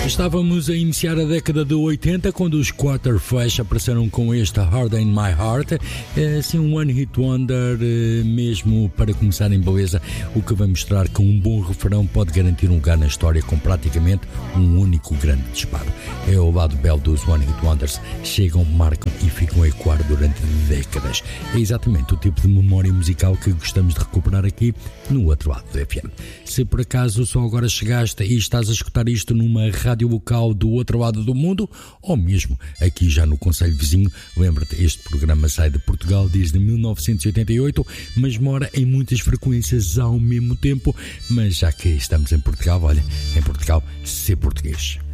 Estávamos a iniciar a década de 80 quando os Quarterflash apareceram com este Hard in My Heart, assim um One Hit Wonder mesmo para começar em beleza, o que vai mostrar que um bom refrão pode garantir um lugar na história com praticamente um único grande disparo. É o lado belo dos One Hit Wonders, chegam, marcam e ficam a ecoar durante décadas. É exatamente o tipo de memória musical que gostamos de recuperar aqui no outro lado do FM. Se por acaso só agora chegaste e estás a escutar isto numa rádio local do outro lado do mundo, ou mesmo aqui já no concelho vizinho, lembra-te, este programa sai de Portugal desde 1988, mas mora em muitas frequências ao mesmo tempo. Mas já que estamos em Portugal, olha, em Portugal, ser português.